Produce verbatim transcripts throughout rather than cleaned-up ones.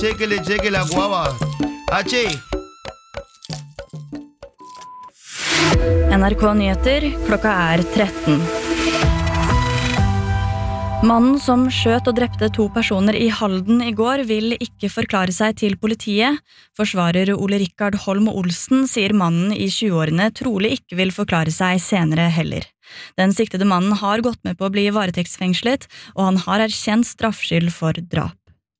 Chéquele, chéquele la guava. Achi. N R K Nyheter, klokka er tretten. Mannen som skjøt og drepte to personer i Halden i går vil ikke forklare seg til politiet. Forsvarer Ole Rikard Holm Olsen sier mannen i tjueårene trolig ikke vil forklare seg senere heller. Den siktede mannen har gått med på å bli varetektsfengslet, og han har erkjent straffskyld for drap.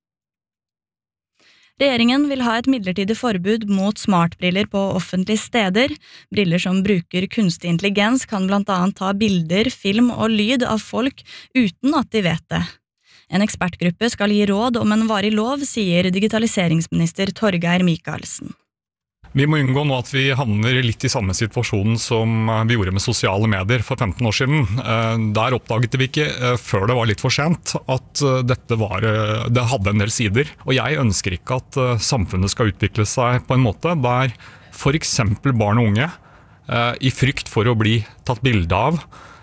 Regjeringen vil ha et midlertidig forbud mot smartbriller på offentlige steder. Briller som bruker kunstig intelligens kan blant annet ta bilder, film og lyd av folk uten at de vet det. En ekspertgruppe skal gi råd om en varig lov, sier digitaliseringsminister Torgeir Micaelsen. Vi må unngå nå at vi havner litt i samme situasjonen som vi gjorde med sosiale medier for femten år siden. Der oppdaget vi ikke, før det var litt for sent, at dette var, det hadde en del sider. Og jeg ønsker ikke at samfunnet skal utvikle seg på en måte der for eksempel barn og unge, i frykt for å bli tatt bilde av,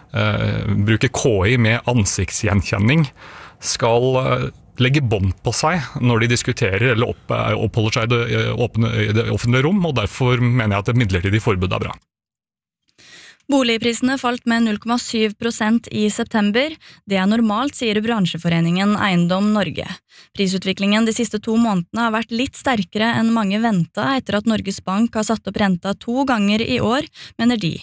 bruke K I med ansiktsgjenkjenning, skal legge bånd på seg når de diskuterer eller opp, oppholder seg i det, åpne, i det offentlige rom, og derfor mener jeg at et midlertidig forbud er bra. Boligprisene falt med null komma syv prosent i september. Det er normalt, sier bransjeforeningen Eiendom Norge. Prisutviklingen de siste to månedene har vært litt sterkere enn mange ventet etter at Norges Bank har satt opp renta to ganger i år, mener de.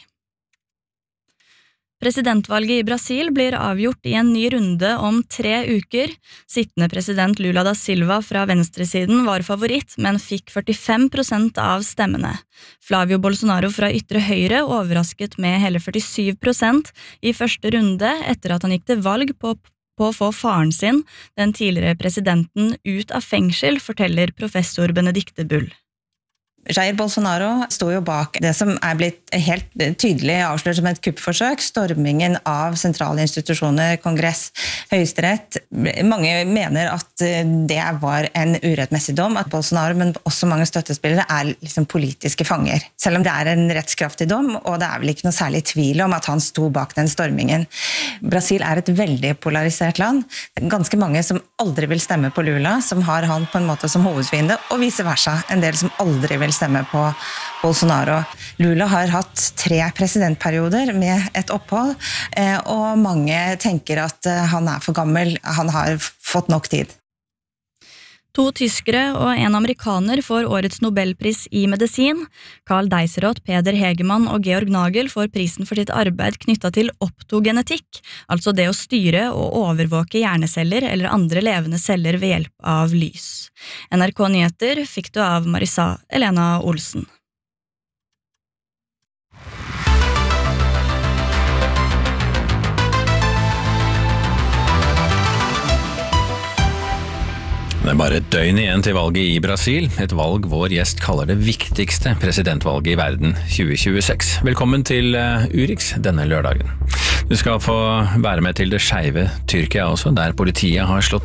Presidentvalget i Brasil blir avgjort i en ny runde om tre uker. Sittende president Lula da Silva fra venstresiden var favoritt, men fikk førtifem prosent av stemmene. Flavio Bolsonaro fra ytre høyre overrasket med hele førtisju prosent i første runde etter at han gikk til valg på, på å få faren sin, den tidligere presidenten, ut av fengsel, forteller professor Benedikte Bull. Jair Bolsonaro står jo bak det som er blitt helt tydelig avslørt som et kuppforsøk, stormingen av sentrale institusjoner, kongress, høyesterett. Mange mener at det var en urettmessig dom, at Bolsonaro, men også mange støttespillere, er liksom politiske fanger. Selv om det er en rettskraftig dom, og det er vel ikke noe særlig tvil om at han sto bak den stormingen. Brasil er et veldig polarisert land. Ganske mange som aldri vil stemme på Lula, som har han på en måte som hovedfiende, og vice versa. En del som aldri vil stemme på Bolsonaro. Lula har hatt tre presidentperioder med et opphold, og mange tenker at han er for gammel, han har fått nok tid. To tyskere og en amerikaner får årets Nobelpris i medisin. Karl Deiserot, Peder Hegemann og Georg Nagel får prisen for sitt arbeid knyttet til optogenetikk, altså det å styre og overvåke hjerneceller eller andre levende celler ved hjelp av lys. N R K Nyheter fikk du av Marisa Elena Olsen. Det er bare et døgn igjen til valget i Brasil, et valg vår gjest kaller det viktigste presidentvalget i verden tjue tjueseks. Velkommen til Urix denne lørdagen. Du skal få være med til det skeive Tyrkia også, der politiet har slått